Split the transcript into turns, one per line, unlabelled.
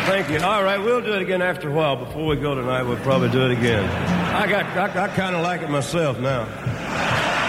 Thank you. All right, we'll do it again after a while. Before we go tonight, we'll probably do it again. I kind of like it myself now.